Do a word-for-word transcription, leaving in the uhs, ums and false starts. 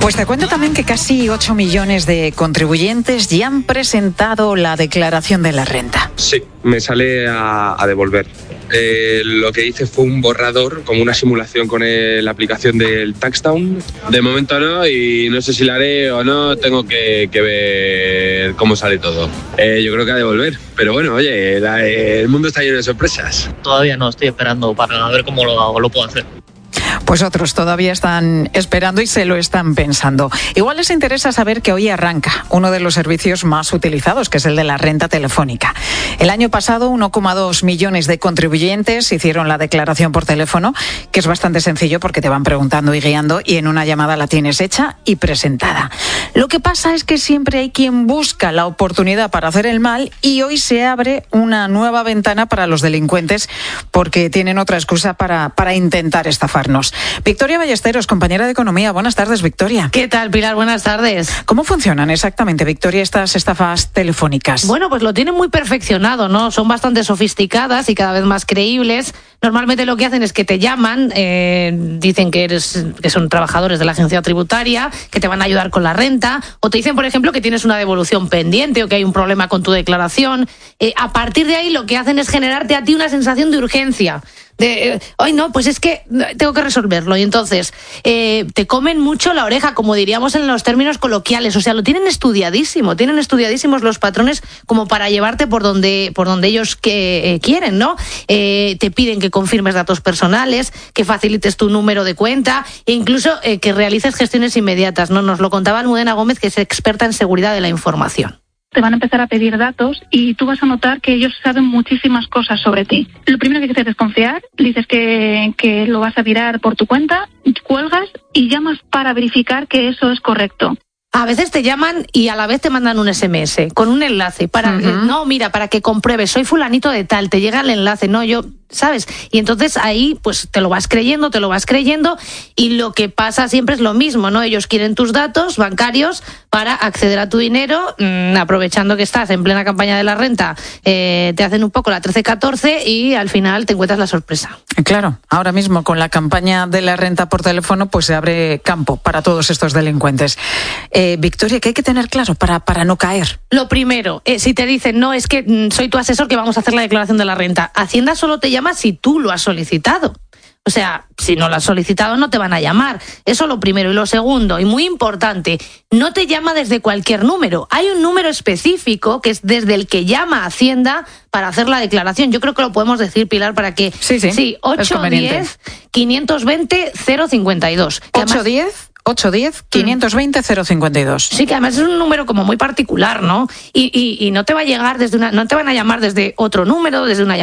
Pues te cuento también que casi ocho millones de contribuyentes ya han presentado la declaración de la renta. Sí, me sale a, a devolver. Eh, lo que hice fue un borrador, como una simulación con el, la aplicación del TaxDown. De momento no, y no sé si la haré o no, tengo que, que ver cómo sale todo. Eh, yo creo que a devolver, pero bueno, oye, la, el mundo está lleno de sorpresas. Todavía no, estoy esperando para ver cómo lo hago, lo puedo hacer. Pues otros todavía están esperando y se lo están pensando. Igual les interesa saber que hoy arranca uno de los servicios más utilizados, que es el de la renta telefónica. El año pasado, uno coma dos millones de contribuyentes hicieron la declaración por teléfono, que es bastante sencillo porque te van preguntando y guiando y en una llamada la tienes hecha y presentada. Lo que pasa es que siempre hay quien busca la oportunidad para hacer el mal y hoy se abre una nueva ventana para los delincuentes porque tienen otra excusa para, para intentar estafarnos. Victoria Ballesteros, compañera de Economía. Buenas tardes, Victoria. ¿Qué tal, Pilar? Buenas tardes. ¿Cómo funcionan exactamente, Victoria, estas estafas telefónicas? Bueno, pues lo tienen muy perfeccionado, ¿no? Son bastante sofisticadas y cada vez más creíbles. Normalmente lo que hacen es que te llaman, eh, dicen que eres que son trabajadores de la agencia tributaria, que te van a ayudar con la renta, o te dicen, por ejemplo, que tienes una devolución pendiente o que hay un problema con tu declaración. Eh, a partir de ahí lo que hacen es generarte a ti una sensación de urgencia. De, eh, ay no, pues es que tengo que resolverlo. Y entonces eh, te comen mucho la oreja, como diríamos en los términos coloquiales. O sea, lo tienen estudiadísimo, tienen estudiadísimos los patrones como para llevarte por donde, por donde ellos que, eh, quieren, ¿no? Eh, te piden que confirmes datos personales, que facilites tu número de cuenta e incluso eh, que realices gestiones inmediatas, ¿no? Nos lo contaba Almudena Gómez, que es experta en seguridad de la información. Te van a empezar a pedir datos y tú vas a notar que ellos saben muchísimas cosas sobre ti. Lo primero que hay que hacer es desconfiar, dices que, que lo vas a tirar por tu cuenta, cuelgas y llamas para verificar que eso es correcto. A veces te llaman y a la vez te mandan un ese eme ese con un enlace para uh-huh. eh, no, mira, para que compruebes, soy fulanito de tal, te llega el enlace, no, yo, ¿sabes? Y entonces ahí pues te lo vas creyendo, te lo vas creyendo y lo que pasa siempre es lo mismo, ¿no? Ellos quieren tus datos bancarios para acceder a tu dinero, mmm, aprovechando que estás en plena campaña de la renta, eh, te hacen un poco la trece catorce y al final te encuentras la sorpresa. Claro, ahora mismo con la campaña de la renta por teléfono pues se abre campo para todos estos delincuentes. Eh, Victoria, ¿qué hay que tener claro para, para no caer? Lo primero, eh, si te dicen, no, es que mm, soy tu asesor que vamos a hacer la declaración de la renta, Hacienda solo te llama si tú lo has solicitado. O sea, si no lo has solicitado no te van a llamar. Eso lo primero. Y lo segundo, y muy importante, no te llama desde cualquier número. Hay un número específico que es desde el que llama Hacienda para hacer la declaración. Yo creo que lo podemos decir, Pilar, para que... Sí, sí, sí, ocho diez, quinientos veinte, cero cincuenta y dos. ocho diez, ocho diez, quinientos veinte, cero cincuenta y dos. Sí, que además es un número como muy particular, ¿no? Y, y, y no te va a llegar desde una... No te van a llamar desde otro número, desde una